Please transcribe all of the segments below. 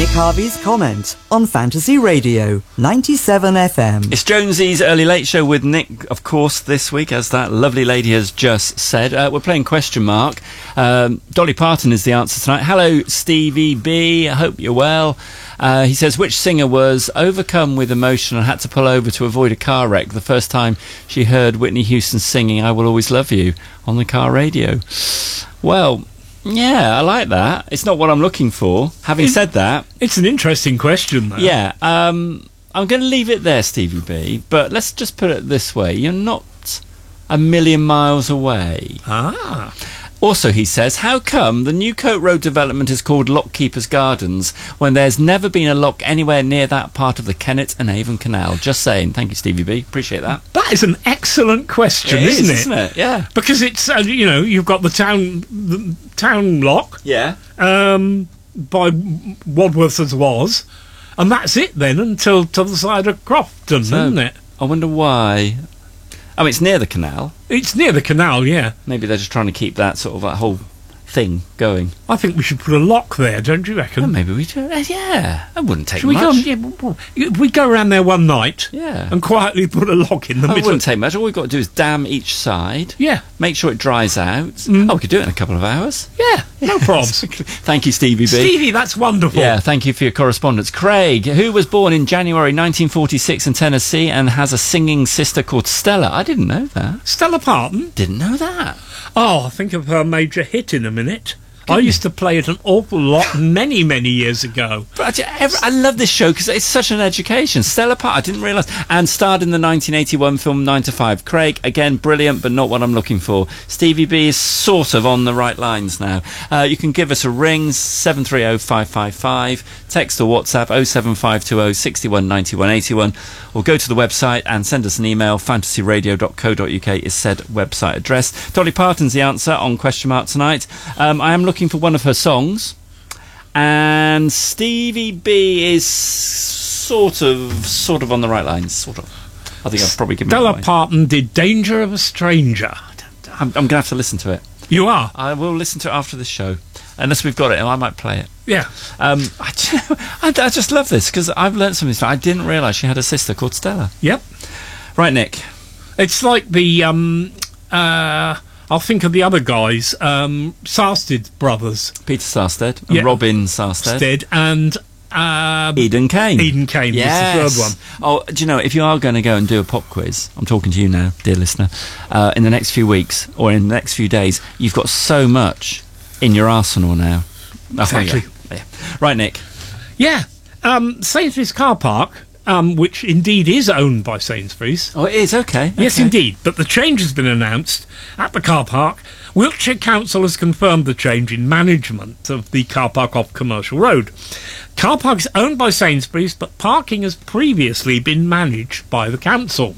Nick Harvey's Comment on Fantasy Radio 97 FM. It's Jonesy's Early Late Show with Nick, of course, this week, as that lovely lady has just said. We're playing Question Mark. Dolly Parton is the answer tonight. Hello, Stevie B. I hope you're well. He says, which singer was overcome with emotion and had to pull over to avoid a car wreck the first time she heard Whitney Houston singing I Will Always Love You on the car radio? Well, yeah, I like that. It's not what I'm looking for. Having said that... It's an interesting question, though. Yeah, I'm going to leave it there, Stevie B, but let's just put it this way. You're not a million miles away. Ah. Also, he says, how come the new Coat Road development is called Lockkeeper's Gardens when there's never been a lock anywhere near that part of the Kennet and Avon Canal? Just saying. Thank you, Stevie B. Appreciate that. That is an excellent question, isn't it? Yeah. Because it's, you've got the town lock. Yeah. By Wadworth's was. And that's it then until to the side of Crofton, isn't it? I wonder why. I mean, it's near the canal. It's near the canal, yeah. Maybe they're just trying to keep that sort of that whole thing going. I think we should put a lock there, don't you reckon? Well, maybe we do. Yeah, that wouldn't take Should much. We go around there one night, yeah, and quietly put a lock in the middle. It wouldn't take much. All we've got to do is dam each side. Yeah. Make sure it dries out. Oh, we could do it in a couple of hours. Yeah, no problems. Thank you, Stevie B. Stevie, that's wonderful. Yeah, thank you for your correspondence. Craig, who was born in January 1946 in Tennessee and has a singing sister called Stella. I didn't know that. Stella Parton? Didn't know that. Oh, I'll think of her major hit in a minute. I used to play it an awful lot many, many years ago. But I love this show because it's such an education. Stella Parton, I didn't realise. And starred in the 1981 film 9 to 5. Craig, again, brilliant, but not what I'm looking for. Stevie B is sort of on the right lines now. You can give us a ring, 730-555. Text or WhatsApp, 07520 61 91 81. Or go to the website and send us an email. fantasyradio.co.uk is said website address. Dolly Parton's the answer on Question Mark tonight. I am looking for one of her songs, and Stevie B is sort of on the right lines. Sort of. I think I've probably given it away. Stella Parton did "Danger of a Stranger." I'm going to have to listen to it. You are. I will listen to it after the show, unless we've got it, and I might play it. Yeah. I just love this because I've learnt something. I didn't realise she had a sister called Stella. Yep. Right, Nick. It's like the I'll think of the other guys, Sarsted brothers. Peter Sarsted and Robin Sarsted. And Eden Kane. Eden Kane was the third one. Oh, do you know, if you are going to go and do a pop quiz, I'm talking to you now, dear listener, in the next few weeks or in the next few days, you've got so much in your arsenal now. Exactly. Yeah. Right, Nick. Yeah. Sainsbury's car park, which indeed is owned by Sainsbury's. Oh, it is? Okay. Yes, indeed. But the change has been announced at the car park. Wiltshire Council has confirmed the change in management of the car park off Commercial Road. Car park is owned by Sainsbury's, but parking has previously been managed by the council.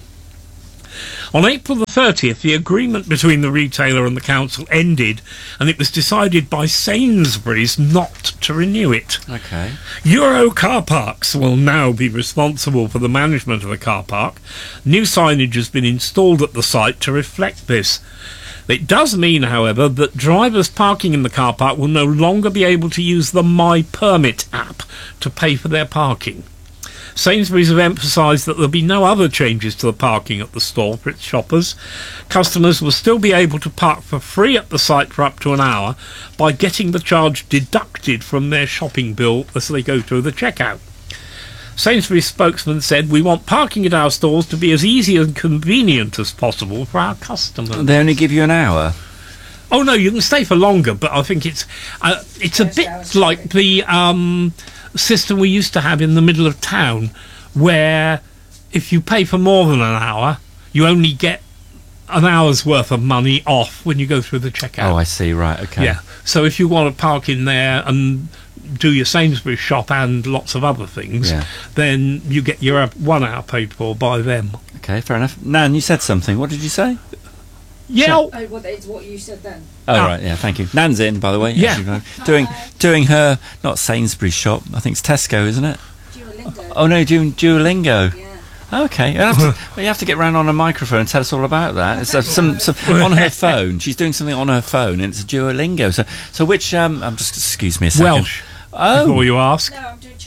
On April the 30th, the agreement between the retailer and the council ended, and it was decided by Sainsbury's not to renew it. Okay. Euro Car Parks will now be responsible for the management of the car park. New signage has been installed at the site to reflect this. It does mean, however, that drivers parking in the car park will no longer be able to use the My Permit app to pay for their parking. Sainsbury's have emphasised that there'll be no other changes to the parking at the store for its shoppers. Customers will still be able to park for free at the site for up to an hour by getting the charge deducted from their shopping bill as they go through the checkout. Sainsbury's spokesman said, "We want parking at our stores to be as easy and convenient as possible for our customers." They only give you an hour? Oh no, you can stay for longer, but I think it's a bit like the system we used to have in the middle of town, where if you pay for more than an hour, you only get an hour's worth of money off when you go through the checkout. Oh, I see. Right. Okay. Yeah. So if you want to park in there and do your Sainsbury's shop and lots of other things, then you get your 1 hour paid for by them. Okay, fair enough. Nan, you said something. What did you say? Yeah. Oh, well, it's what you said then. Oh, right, yeah, thank you. Nan's in, by the way. Yeah. Doing her, not Sainsbury's shop, I think it's Tesco, isn't it? Duolingo. Oh, no, doing Duolingo. Yeah. Okay. You have to get round on a microphone and tell us all about that. It's some on her phone. She's doing something on her phone, and it's Duolingo. So which, excuse me a second. Welsh. Oh. Before you ask. No, I'm doing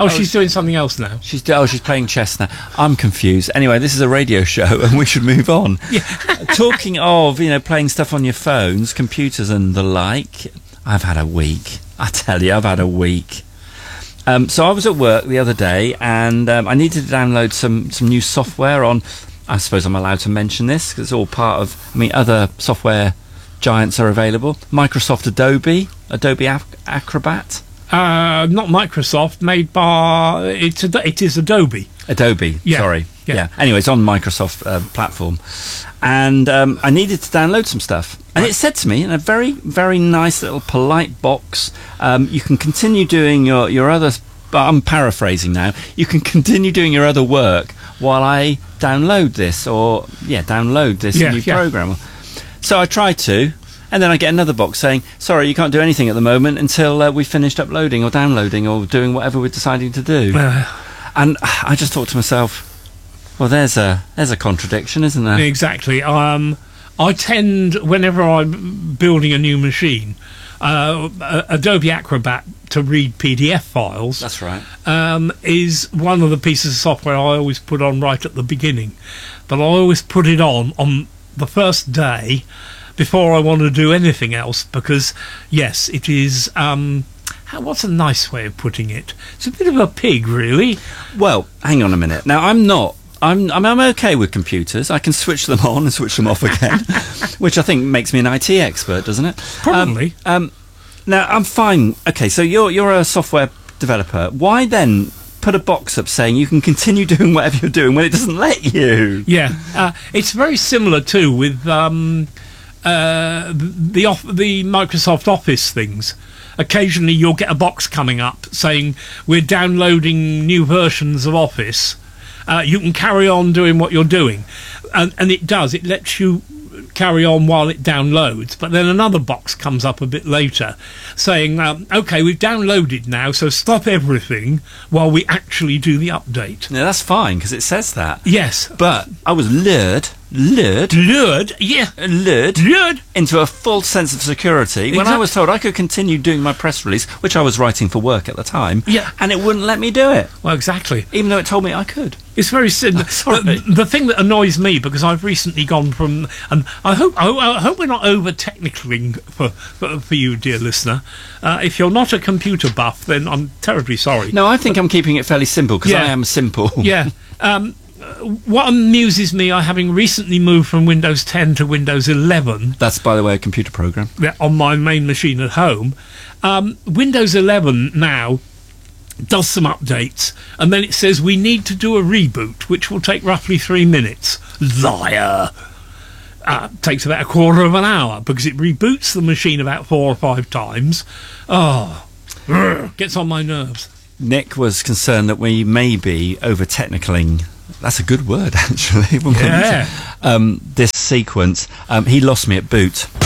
Oh, she's doing something else now. She's playing chess now. I'm confused. Anyway, this is a radio show, and we should move on. Yeah. Talking of, playing stuff on your phones, computers, and the like. I've had a week. I tell you, I've had a week. So I was at work the other day, and I needed to download some new software on. I suppose I'm allowed to mention this because it's all part of. other software giants are available. Microsoft Adobe Acrobat. Not Microsoft, made by it is Adobe. Adobe, Yeah, sorry. yeah. Yeah. Anyway, it's on Microsoft platform. And I needed to download some stuff. And it said to me in a very, very nice little polite box, you can continue doing your other... I'm paraphrasing now. You can continue doing your other work while I download this new program. So I tried to, and then I get another box saying, sorry, you can't do anything at the moment until we've finished uploading or downloading or doing whatever we're deciding to do. And I just thought to myself, well, there's a contradiction, isn't there? Exactly. I tend, whenever I'm building a new machine, Adobe Acrobat to read PDF files. That's right. Is one of the pieces of software I always put on right at the beginning. But I always put it on the first day before I want to do anything else, because yes, it is what's a nice way of putting it? It's a bit of a pig, really. Well, hang on a minute. Now, I'm okay with computers. I can switch them on and switch them off again, which I think makes me an IT expert, doesn't it? Probably. Now, I'm fine. Okay, so you're a software developer. Why then put a box up saying you can continue doing whatever you're doing when it doesn't let you? Yeah, it's very similar too with the Microsoft Office things. Occasionally you'll get a box coming up saying we're downloading new versions of Office. You can carry on doing what you're doing, and it does. It lets you carry on while it downloads, but then another box comes up a bit later saying, okay, we've downloaded now, so stop everything while we actually do the update. Now, that's fine, because it says that. Yes. But I was lured into a false sense of security when I was told I could continue doing my press release, which I was writing for work at the time, and it wouldn't let me do it. Well, exactly. Even though it told me I could. It's very simple. The thing that annoys me, because I've recently gone from, and I hope we're not over technicaling for you, dear listener. If you're not a computer buff, then I'm terribly sorry. No, I think I'm keeping it fairly simple, because I am simple. Yeah. What amuses me, I having recently moved from Windows 10 to Windows 11. That's, by the way, a computer program. On my main machine at home. Windows 11 now does some updates, and then it says we need to do a reboot, which will take roughly 3 minutes. Liar! Takes about a quarter of an hour, because it reboots the machine about 4 or 5 times. Gets on my nerves. Nick was concerned that we may be over-technicaling. That's a good word, actually. Yeah. This sequence. He lost me at boot.